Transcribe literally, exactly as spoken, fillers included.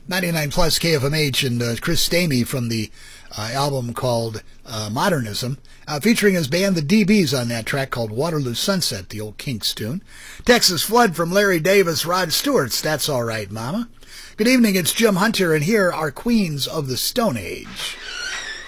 ninety-nine plus K F M H and uh, Chris Stamey from the uh, album called uh, Modernism, uh, featuring his band the D Bs on that track called Waterloo Sunset, the old Kinks tune. Texas Flood from Larry Davis, Rod Stewart's That's All Right, Mama. Good evening, it's Jim Hunter, and here are Queens of the Stone Age.